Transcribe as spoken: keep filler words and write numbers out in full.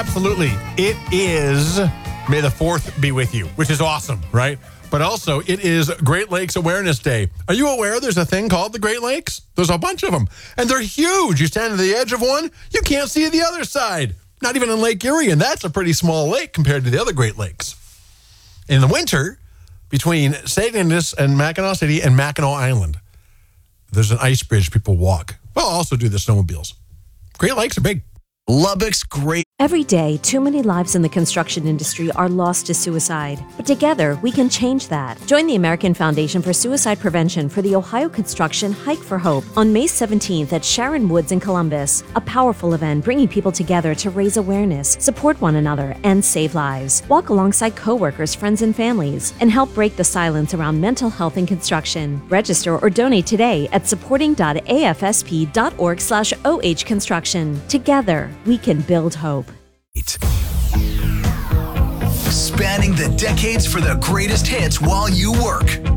Absolutely. It is May the fourth be with you, which is awesome, right? But also, it is Great Lakes Awareness Day. Are you aware there's a thing called the Great Lakes? There's a bunch of them, and they're huge. You stand at the edge of one, you can't see the other side. Not even in Lake Erie, and that's a pretty small lake compared to the other Great Lakes. In the winter, between Saint Ignace and Mackinac City and Mackinac Island, there's an ice bridge people walk. Well, also do the snowmobiles. Great Lakes are big. Lubbock's great. Every day, too many lives in the construction industry are lost to suicide. But together, we can change that. Join the American Foundation for Suicide Prevention for the Ohio Construction Hike for Hope on May seventeenth at Sharon Woods in Columbus. A powerful event bringing people together to raise awareness, support one another, and save lives. Walk alongside coworkers, friends, and families, and help break the silence around mental health in construction. Register or donate today at supporting.afsp.org slash OH Construction. Together, we can build hope. Spanning the decades for the greatest hits while you work.